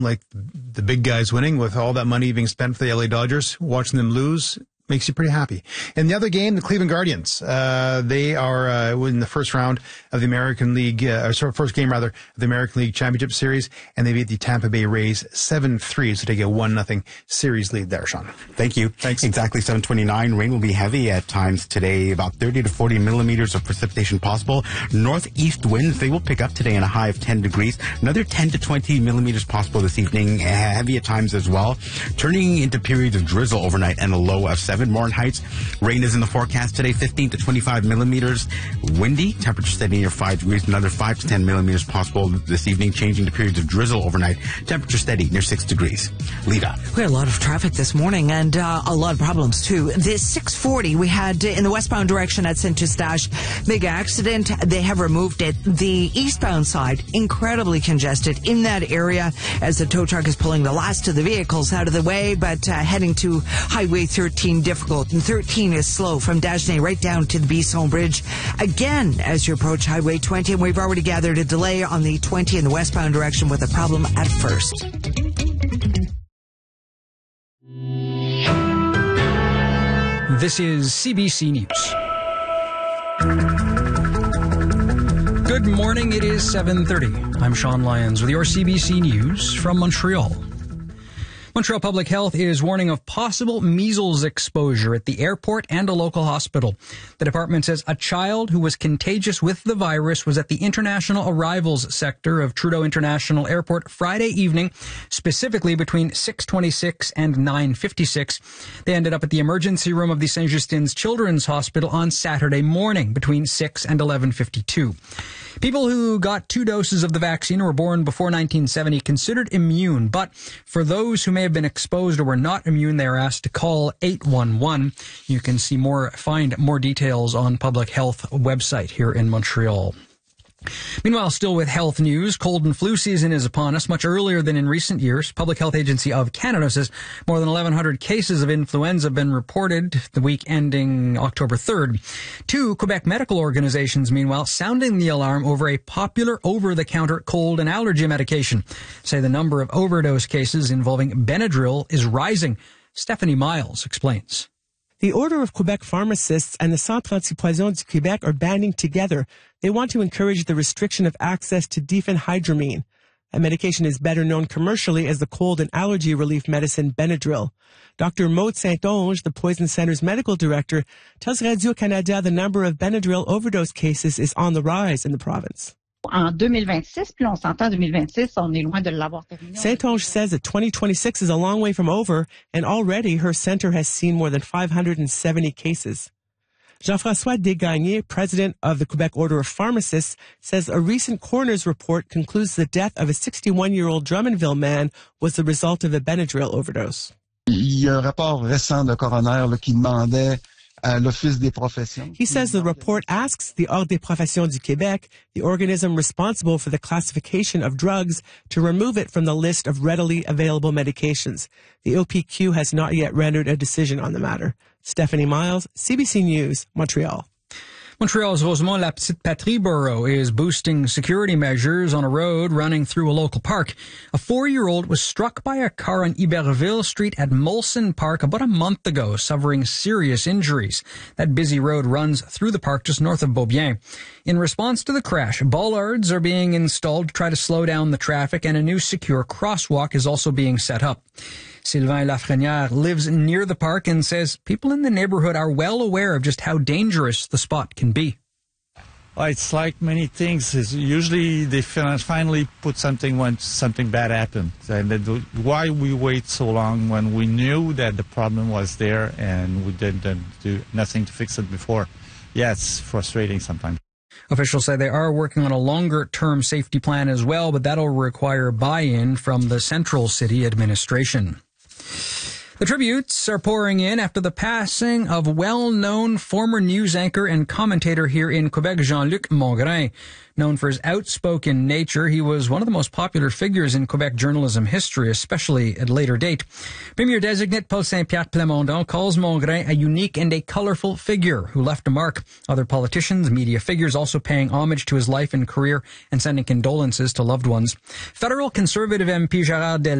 like the big guys winning with all that money being spent for the LA Dodgers, watching them lose makes you pretty happy. And the other game, the Cleveland Guardians, they are in the first round of the American League, first game rather, of the American League Championship Series, and they beat the Tampa Bay Rays 7-3, so take a 1-0 series lead there, Sean. Thank you. Thanks. Exactly 7:29. Rain will be heavy at times today, about 30 to 40 millimeters of precipitation possible. Northeast winds, they will pick up today in a high of 10 degrees. Another 10 to 20 millimeters possible this evening, heavy at times as well. Turning into periods of drizzle overnight and a low of 7. Morin Heights, rain is in the forecast today, 15 to 25 millimeters. Windy, temperature steady near 5 degrees. Another 5 to 10 millimeters possible this evening, changing to periods of drizzle overnight. Temperature steady near 6 degrees. Lita. We had a lot of traffic this morning and a lot of problems too. This 640 we had in the westbound direction at Saint-Eustache. Big accident. They have removed it. The eastbound side, incredibly congested in that area as the tow truck is pulling the last of the vehicles out of the way, but heading to Highway 13 difficult. And 13 is slow from Dagenais right down to the Bisson Bridge. Again, as you approach Highway 20, and we've already gathered a delay on the 20 in the westbound direction with a problem at first. This is CBC News. Good morning, it is 7:30. I'm Sean Lyons with your CBC News from Montreal. Montreal Public Health is warning of possible measles exposure at the airport and a local hospital. The department says a child who was contagious with the virus was at the international arrivals sector of Trudeau International Airport Friday evening, specifically between 6:26 and 9:56. They ended up at the emergency room of the St. Justin's Children's Hospital on Saturday morning between 6 and 11:52. People who got 2 doses of the vaccine or were born before 1970 considered immune, but for those who may have been exposed or were not immune, they are asked to call 811. You can find more details on Public Health website here in Montreal. Meanwhile, still with health news, cold and flu season is upon us much earlier than in recent years. Public Health Agency of Canada says more than 1,100 cases of influenza have been reported the week ending October 3rd. 2 Quebec medical organizations, meanwhile, sounding the alarm over a popular over-the-counter cold and allergy medication, say the number of overdose cases involving Benadryl is rising. Stephanie Miles explains. The Order of Quebec Pharmacists and the Centre Antipoison du Québec are banding together. They want to encourage the restriction of access to diphenhydramine. A medication is better known commercially as the cold and allergy relief medicine Benadryl. Dr. Maude Saint-Onge, the Poison Center's medical director, tells Radio-Canada the number of Benadryl overdose cases is on the rise in the province. En 2026, puis on s'entend 2026, on est loin de l'avoir terminé. Saint-Onge says that 2026 is a long way from over, and already her center has seen more than 570 cases. Jean-François Desgagnés, president of the Quebec Order of Pharmacists, says a recent coroner's report concludes the death of a 61-year-old Drummondville man was the result of a Benadryl overdose. Il y a un rapport récent de coroner qui demandait à l'Office des professions. He says the report asks the Ordre des professions du Québec, the organism responsible for the classification of drugs, to remove it from the list of readily available medications. The OPQ has not yet rendered a decision on the matter. Stephanie Miles, CBC News, Montreal. Montreal's Rosemont La Petite Patrie borough is boosting security measures on a road running through a local park. A 4-year-old was struck by a car on Iberville Street at Molson Park about a month ago, suffering serious injuries. That busy road runs through the park just north of Beaubien. In response to the crash, bollards are being installed to try to slow down the traffic, and a new secure crosswalk is also being set up. Sylvain Lafrenière lives near the park and says people in the neighborhood are well aware of just how dangerous the spot can be. Well, it's like many things. It's usually they finally put something when something bad happens. And why we wait so long when we knew that the problem was there and we didn't do nothing to fix it before? Yeah, it's frustrating sometimes. Officials say they are working on a longer-term safety plan as well, but that'll require buy-in from the Central City Administration. The tributes are pouring in after the passing of well-known former news anchor and commentator here in Quebec, Jean-Luc Mongrain. Known for his outspoken nature, he was one of the most popular figures in Quebec journalism history, especially at later date. Premier-designate Paul Saint-Pierre Plamondon calls Mongrain a unique and a colorful figure who left a mark. Other politicians, media figures also paying homage to his life and career and sending condolences to loved ones. Federal Conservative MP Gérard Del